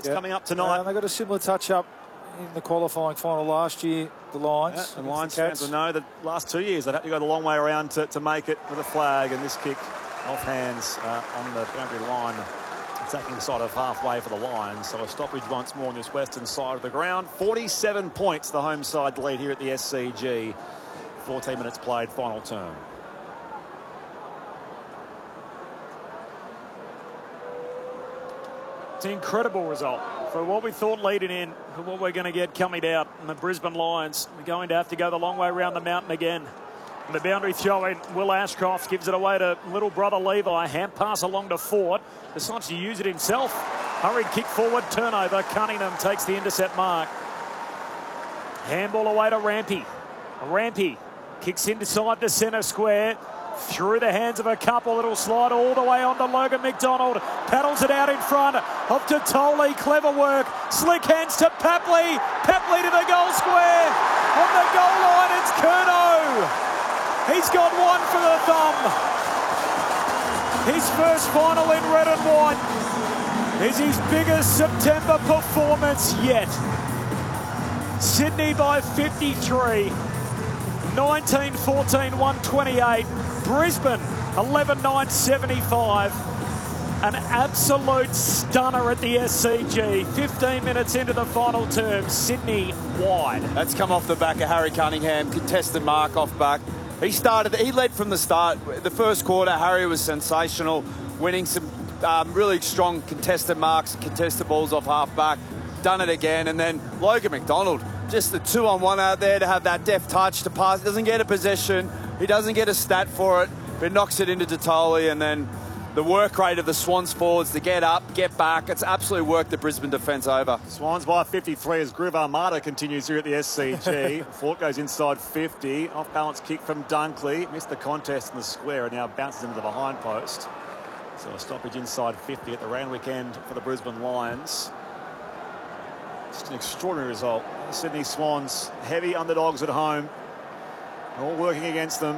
It's coming up tonight. They got a similar touch-up in the qualifying final last year, the Lions. Yeah, and Lions fans will know that last 2 years they'd have to go the long way around to make it with a flag, and this kick off hands on the boundary line, attacking side of halfway for the Lions. So a stoppage once more on this western side of the ground. 47 points, the home side lead here at the SCG. 14 minutes played, final term. It's an incredible result for what we thought leading in, for what we're going to get coming out. And the Brisbane Lions are going to have to go the long way around the mountain again. And the boundary throw in, Will Ashcroft gives it away to little brother Levi. Hand pass along to Ford. Decides to use it himself. Hurried kick forward, turnover. Cunningham takes the intercept mark. Handball away to Rampy. Rampy kicks inside the centre square. Through the hands of a couple, it'll slide all the way on to Logan McDonald. Paddles it out in front. Up to Tolley, clever work. Slick hands to Papley. Papley to the goal square. On the goal line, it's Curnow. He's got one for the thumb. His first final in red and white is his biggest September performance yet. Sydney by 53. 19-14, 128. Brisbane, 11-9-75. An absolute stunner at the SCG. 15 minutes into the final term, Sydney wide. That's come off the back of Harry Cunningham, contested mark off back. He led from the start. The first quarter, Harry was sensational, winning some really strong contested marks, contested balls off half back. Done it again, and then Logan McDonald, just the 2-on-1 out there to have that deft touch to pass. He doesn't get a possession, he doesn't get a stat for it, but knocks it into Tatoli, and then the work rate of the Swans forwards to get up, get back. It's absolutely worked the Brisbane defence over. Swans by 53 as Griff Armada continues here at the SCG. Fort goes inside 50. Off balance kick from Dunkley. Missed the contest in the square and now bounces into the behind post. So a stoppage inside 50 at the Randwick end for the Brisbane Lions. Just an extraordinary result. Sydney Swans, heavy underdogs at home. All working against them.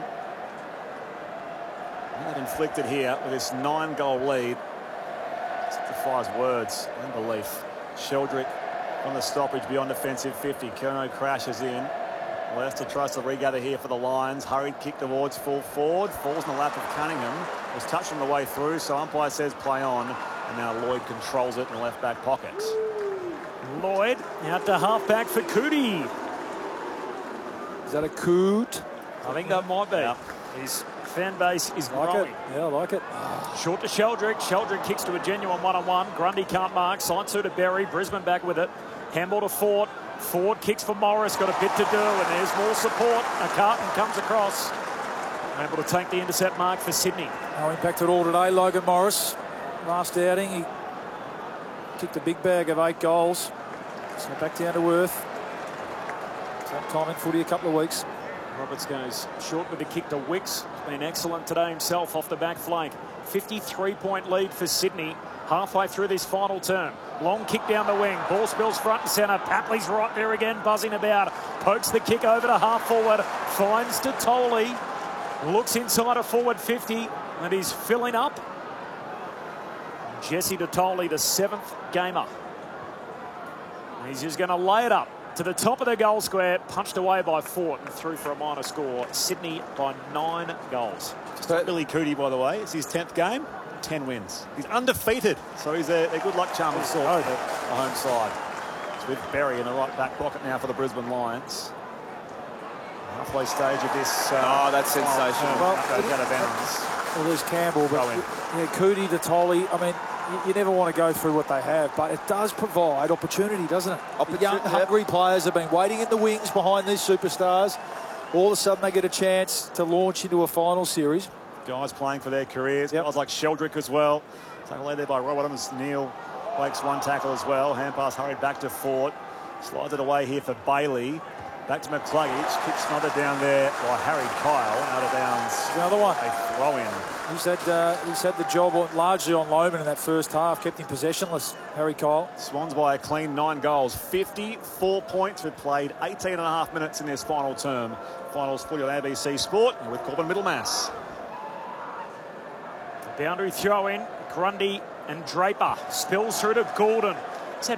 They've inflicted here with this 9-goal lead. It defies words and belief. Sheldrick on the stoppage beyond defensive 50. Curnow crashes in. Leicester tries to regather here for the Lions. Hurried kick towards full forward. Falls in the lap of Cunningham. Was touched on the way through, so umpire says play on. And now Lloyd controls it in the left back pocket. Lloyd out to half-back for Cootie. Is that a coot? I think that might be. Yep. His fan base is growing. Yeah, I like it. Short to Sheldrick. Sheldrick kicks to a genuine one-on-one. Grundy can't mark. Side two to Berry. Brisbane back with it. Handball to Ford. Ford kicks for Morris. Got a bit to do, and there's more support. Carton comes across. Able to take the intercept mark for Sydney. No impact at all today, Logan Morris. Last outing, he kicked a big bag of 8 goals. So back down to earth. Same time in footy a couple of weeks. Roberts goes short with the kick to Wicks. He's been excellent today himself off the back flank. 53-point lead for Sydney halfway through this final term. Long kick down the wing. Ball spills front and centre. Papley's right there again, buzzing about. Pokes the kick over to half forward. Finds Tatoli. Looks inside a forward 50 and he's filling up. Jesse Tatoli, the 7th gamer. He's just going to lay it up to the top of the goal square, punched away by Fort and through for a minor score. Sydney by 9 goals. Billy Cootie, by the way, it's his 10th game, 10 wins. He's undefeated, so he's a good luck charm of sort for the home side. It's with Berry in the right back pocket now for the Brisbane Lions. Halfway stage of this. That's sensational. Well, there's Campbell, but yeah, Cootie, Tatoli, I mean, you never want to go through what they have, but it does provide opportunity, doesn't it? The young, hungry players have been waiting in the wings behind these superstars. All of a sudden, they get a chance to launch into a final series. Guys playing for their careers. Guys like Sheldrick as well. Tackle there by Rob Adams. Neil breaks one tackle as well. Hand pass hurried back to Fort. Slides it away here for Bailey. Back to McCluggage. Kick smothered down there by Harry Kyle. Out of bounds. Another one. A throw in. He's had the job largely on Loman in that first half, kept him possessionless, Harry Kyle. Swans by a clean 9 goals, 54 points. We've played 18.5 minutes in this final term. Finals footy on ABC Sport and with Corbin Middlemass. The boundary throw in, Grundy and Draper spills through to Gordon.